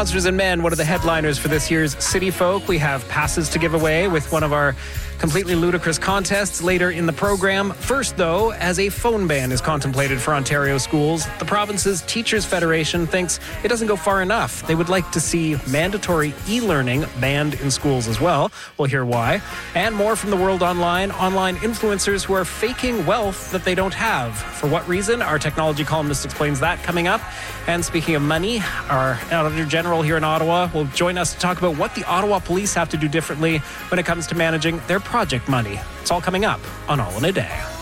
Monsters and Men, one of the headliners for this year's City Folk. We have passes to give away with one of our completely ludicrous contests later in the program. First, though, as a phone ban is contemplated for Ontario schools, the province's Teachers Federation thinks it doesn't go far enough. They would like to see mandatory e-learning banned in schools as well. We'll hear why. And more from the world online influencers who are faking wealth that they don't have. For what reason? Our technology columnist explains that coming up. And speaking of money, our Auditor General here in Ottawa will join us to talk about what the Ottawa Police have to do differently when it comes to managing their project money. It's all coming up on All in a Day.